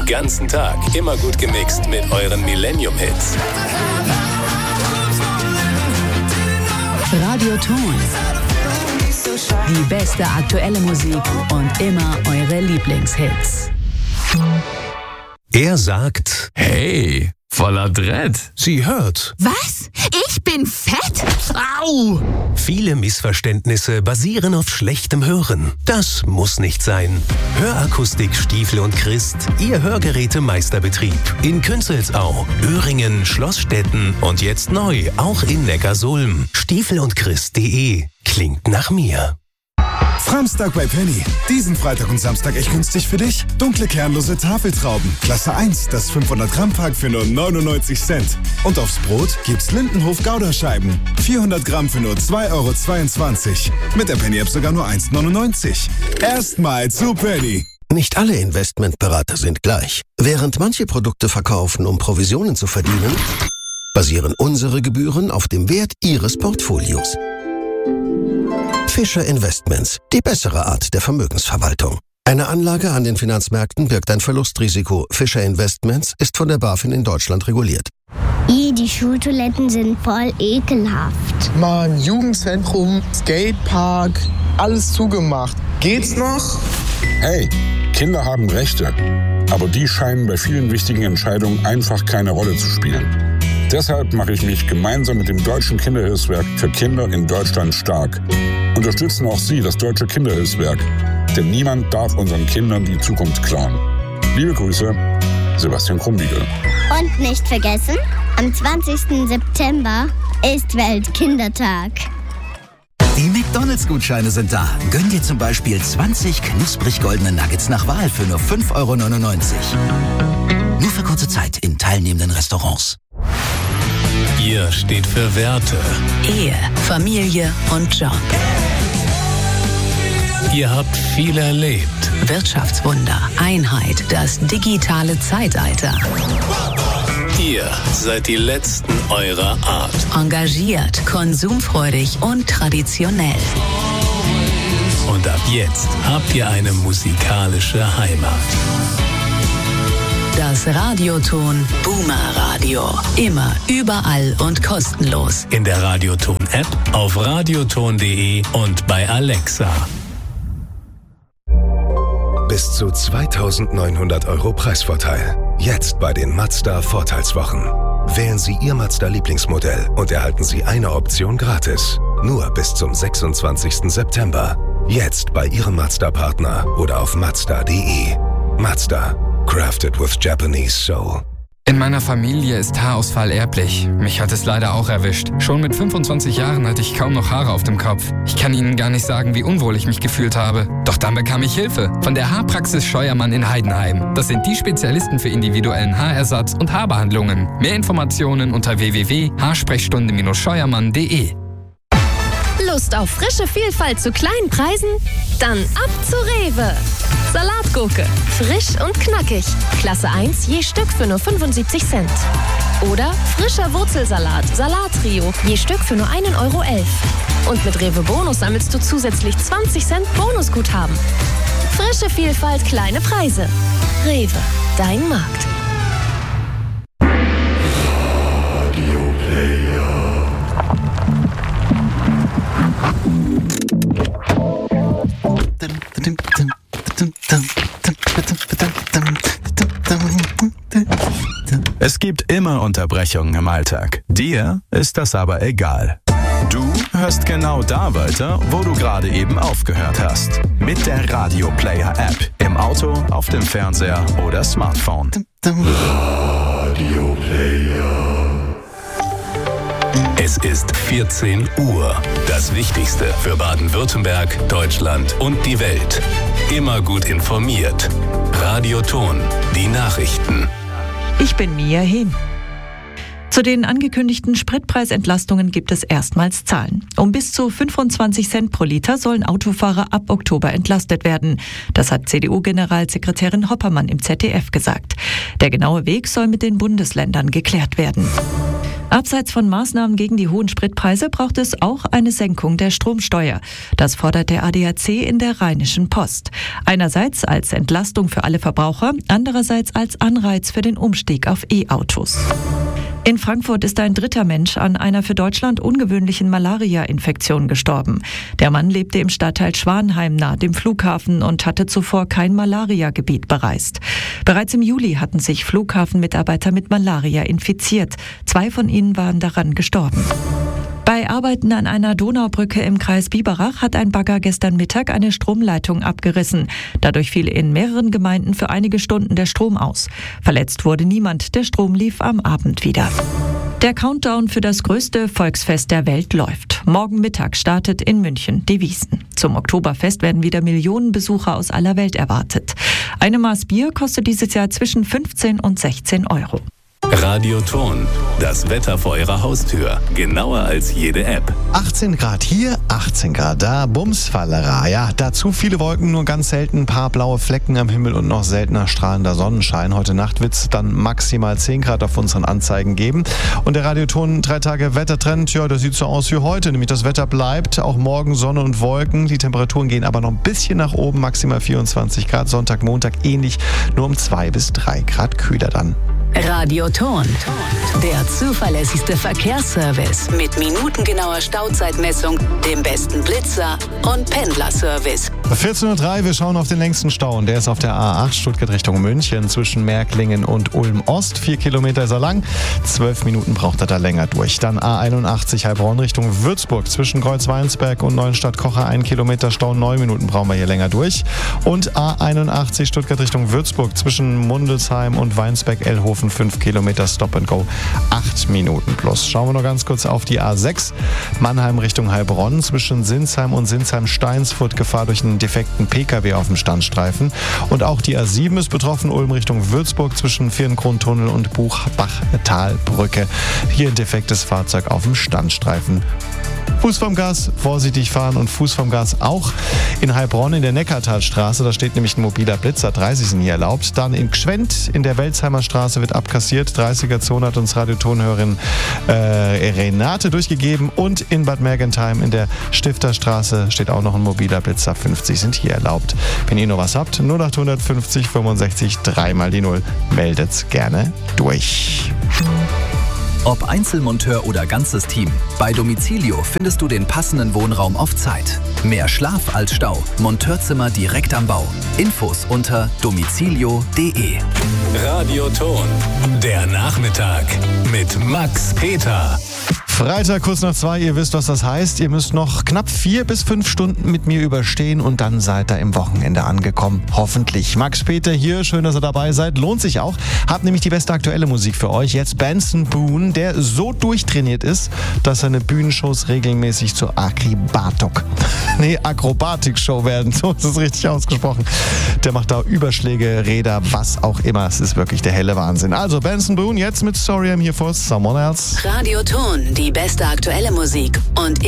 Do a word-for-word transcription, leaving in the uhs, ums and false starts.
Den ganzen Tag immer gut gemixt mit euren Millennium-Hits. Radioton. Die beste aktuelle Musik und immer eure Lieblingshits. Er sagt, hey, voller Dread. Sie hört. Was? Ich bin fett? Au! Viele Missverständnisse basieren auf schlechtem Hören. Das muss nicht sein. Hörakustik Stiefel und Christ, Ihr Hörgerätemeisterbetrieb. In Künzelsau, Öhringen, Schlossstetten und jetzt neu auch in Neckarsulm. Stiefel und Christ punkt de. Klingt nach mir. Framstag bei Penny. Diesen Freitag und Samstag echt günstig für dich. Dunkle kernlose Tafeltrauben. Klasse eins, das fünfhundert Gramm Pack für nur neunundneunzig Cent. Und aufs Brot gibt's Lindenhof Gouda-Scheiben. vierhundert Gramm für nur zwei Euro zweiundzwanzig. Mit der Penny-App sogar nur eins neunundneunzig. Erstmal zu Penny. Nicht alle Investmentberater sind gleich. Während manche Produkte verkaufen, um Provisionen zu verdienen, basieren unsere Gebühren auf dem Wert Ihres Portfolios. Fischer Investments, die bessere Art der Vermögensverwaltung. Eine Anlage an den Finanzmärkten birgt ein Verlustrisiko. Fischer Investments ist von der BaFin in Deutschland reguliert. I, die Schultoiletten sind voll ekelhaft. Mann, Jugendzentrum, Skatepark, alles zugemacht. Geht's noch? Hey, Kinder haben Rechte. Aber die scheinen bei vielen wichtigen Entscheidungen einfach keine Rolle zu spielen. Deshalb mache ich mich gemeinsam mit dem Deutschen Kinderhilfswerk für Kinder in Deutschland stark. Unterstützen auch Sie das Deutsche Kinderhilfswerk. Denn niemand darf unseren Kindern die Zukunft klauen. Liebe Grüße, Sebastian Krumbiegel. Und nicht vergessen, am zwanzigsten September ist Weltkindertag. Die McDonalds-Gutscheine sind da. Gönn dir zum Beispiel zwanzig knusprig goldene Nuggets nach Wahl für nur fünf Euro neunundneunzig. Nur für kurze Zeit in teilnehmenden Restaurants. Ihr steht für Werte. Ehe, Familie und Job. Ihr habt viel erlebt. Wirtschaftswunder, Einheit, das digitale Zeitalter. Ihr seid die Letzten eurer Art. Engagiert, konsumfreudig und traditionell. Und ab jetzt habt ihr eine musikalische Heimat. Das Radioton Boomer Radio. Immer, überall und kostenlos. In der Radioton-App, auf radioton punkt de und bei Alexa. Bis zu zweitausendneunhundert Euro Preisvorteil. Jetzt bei den Mazda-Vorteilswochen. Wählen Sie Ihr Mazda-Lieblingsmodell und erhalten Sie eine Option gratis. Nur bis zum sechsundzwanzigsten September. Jetzt bei Ihrem Mazda-Partner oder auf mazda punkt de. Mazda. Crafted with Japanese soul. In meiner Familie ist Haarausfall erblich. Mich hat es leider auch erwischt. Schon mit fünfundzwanzig Jahren hatte ich kaum noch Haare auf dem Kopf. Ich kann Ihnen gar nicht sagen, wie unwohl ich mich gefühlt habe. Doch dann bekam ich Hilfe von der Haarpraxis Scheuermann in Heidenheim. Das sind die Spezialisten für individuellen Haarersatz und Haarbehandlungen. Mehr Informationen unter w w w punkt haarsprechstunde Bindestrich scheuermann punkt de. Lust auf frische Vielfalt zu kleinen Preisen? Dann ab zu Rewe. Salatgurke, frisch und knackig. Klasse eins je Stück für nur fünfundsiebzig Cent. Oder frischer Wurzelsalat, Salattrio, je Stück für nur einen Euro elf. Und mit Rewe Bonus sammelst du zusätzlich zwanzig Cent Bonusguthaben. Frische Vielfalt, kleine Preise. Rewe, dein Markt. Es gibt immer Unterbrechungen im Alltag. Dir ist das aber egal. Du hörst genau da weiter, wo du gerade eben aufgehört hast. Mit der Radio Player App. Im Auto, auf dem Fernseher oder Smartphone. Radio Player. Es ist vierzehn Uhr. Das Wichtigste für Baden-Württemberg, Deutschland und die Welt. Immer gut informiert. Radioton, die Nachrichten. Ich bin Mia Hehn. Zu den angekündigten Spritpreisentlastungen gibt es erstmals Zahlen. Um bis zu fünfundzwanzig Cent pro Liter sollen Autofahrer ab Oktober entlastet werden. Das hat C D U-Generalsekretärin Hoppermann im Z D F gesagt. Der genaue Weg soll mit den Bundesländern geklärt werden. Abseits von Maßnahmen gegen die hohen Spritpreise braucht es auch eine Senkung der Stromsteuer. Das fordert der A D A C in der Rheinischen Post. Einerseits als Entlastung für alle Verbraucher, andererseits als Anreiz für den Umstieg auf E-Autos. In Frankfurt ist ein dritter Mensch an einer für Deutschland ungewöhnlichen Malaria-Infektion gestorben. Der Mann lebte im Stadtteil Schwanheim nahe dem Flughafen und hatte zuvor kein Malaria-Gebiet bereist. Bereits im Juli hatten sich Flughafenmitarbeiter mit Malaria infiziert. Zwei von ihnen waren daran gestorben. Bei Arbeiten an einer Donaubrücke im Kreis Biberach hat ein Bagger gestern Mittag eine Stromleitung abgerissen. Dadurch fiel in mehreren Gemeinden für einige Stunden der Strom aus. Verletzt wurde niemand, der Strom lief am Abend wieder. Der Countdown für das größte Volksfest der Welt läuft. Morgen Mittag startet in München die Wiesn. Zum Oktoberfest werden wieder Millionen Besucher aus aller Welt erwartet. Eine Maß Bier kostet dieses Jahr zwischen fünfzehn und sechzehn Euro. Radio Ton, das Wetter vor Ihrer Haustür. Genauer als jede App. achtzehn Grad hier, achtzehn Grad da, Bumsfallera. Ja, dazu viele Wolken, nur ganz selten ein paar blaue Flecken am Himmel und noch seltener strahlender Sonnenschein. Heute Nacht wird es dann maximal zehn Grad auf unseren Anzeigen geben. Und der Radioton drei Tage Wettertrend, ja, das sieht so aus wie heute. Nämlich das Wetter bleibt, auch morgen Sonne und Wolken. Die Temperaturen gehen aber noch ein bisschen nach oben, maximal vierundzwanzig Grad. Sonntag, Montag ähnlich, nur um zwei bis drei Grad kühler dann. Radio Ton, der zuverlässigste Verkehrsservice mit minutengenauer Stauzeitmessung, dem besten Blitzer und Pendlerservice. vierzehn Uhr drei, wir schauen auf den längsten Stau. Der ist auf der A acht Stuttgart Richtung München zwischen Märklingen und Ulm Ost. Vier Kilometer ist er lang, zwölf Minuten braucht er da länger durch. Dann A einundachtzig Heilbronn Richtung Würzburg zwischen Kreuzweinsberg und Neuenstadt-Kocher. Ein Kilometer Stau, neun Minuten brauchen wir hier länger durch. Und A einundachtzig Stuttgart Richtung Würzburg zwischen Mundelsheim und Weinsberg-Ellhofen. fünf Kilometer Stop and Go, acht Minuten plus. Schauen wir noch ganz kurz auf die A sechs. Mannheim Richtung Heilbronn zwischen Sinsheim und Sinsheim-Steinsfurt. Gefahr durch einen defekten P K W auf dem Standstreifen. Und auch die A sieben ist betroffen. Ulm Richtung Würzburg zwischen Vierenkrontunnel und Buchbach-Talbrücke. Hier ein defektes Fahrzeug auf dem Standstreifen. Fuß vom Gas, vorsichtig fahren und Fuß vom Gas auch in Heilbronn in der Neckartalstraße. Da steht nämlich ein mobiler Blitzer, dreißig sind hier erlaubt. Dann in Gschwend in der Welzheimer Straße wird abkassiert. dreißiger-Zone hat uns Radiotonhörerin äh, Renate durchgegeben. Und in Bad Mergentheim in der Stifterstraße steht auch noch ein mobiler Blitzer, fünfzig sind hier erlaubt. Wenn ihr noch was habt, null acht fünfzig fünfundsechzig, dreimal die Null, meldet's gerne durch. Ob Einzelmonteur oder ganzes Team, bei Domicilio findest du den passenden Wohnraum auf Zeit. Mehr Schlaf als Stau. Monteurzimmer direkt am Bau. Infos unter domicilio punkt de. Radio Ton, der Nachmittag mit Max Peter. Freitag kurz nach zwei, ihr wisst, was das heißt. Ihr müsst noch knapp vier bis fünf Stunden mit mir überstehen und dann seid ihr im Wochenende angekommen. Hoffentlich. Max Peter hier, schön, dass ihr dabei seid. Lohnt sich auch. Hab nämlich die beste aktuelle Musik für euch. Jetzt Benson Boone, der so durchtrainiert ist, dass seine Bühnenshows regelmäßig zur Akrobatik, nee, Akrobatik-Show werden. So ist es richtig ausgesprochen. Der macht da Überschläge, Räder, was auch immer. Es ist wirklich der helle Wahnsinn. Also Benson Boone jetzt mit Sorry I'm Here for Someone Else. Radio Ton, die beste aktuelle Musik und